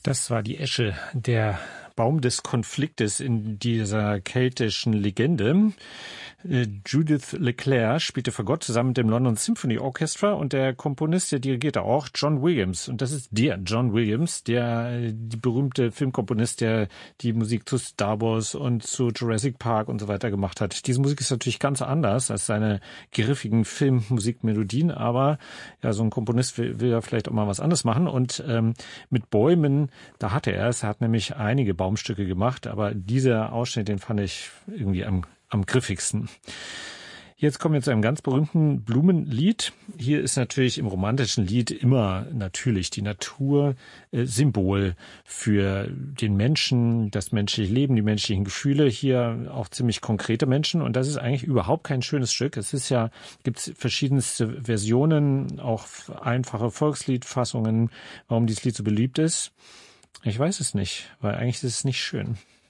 Das war die Esche, der Baum des Konfliktes in dieser keltischen Legende. Judith LeClair spielte Fagott zusammen mit dem London Symphony Orchestra und der Komponist, der dirigierte auch, John Williams. Und das ist der John Williams, die berühmte Filmkomponist, der die Musik zu Star Wars und zu Jurassic Park und so weiter gemacht hat. Diese Musik ist natürlich ganz anders als seine griffigen Filmmusikmelodien, aber ja, so ein Komponist will ja vielleicht auch mal was anderes machen. Und mit Bäumen, da hatte er es. Er hat nämlich einige Baumstücke gemacht, aber dieser Ausschnitt, den fand ich irgendwie am griffigsten. Jetzt kommen wir zu einem ganz berühmten Blumenlied. Hier ist natürlich im romantischen Lied immer natürlich die Natur Symbol für den Menschen, das menschliche Leben, die menschlichen Gefühle. Hier auch ziemlich konkrete Menschen. Und das ist eigentlich überhaupt kein schönes Stück. Es ist ja, gibt's verschiedenste Versionen, auch einfache Volksliedfassungen, warum dieses Lied so beliebt ist. Ich weiß es nicht, weil eigentlich ist es nicht schön.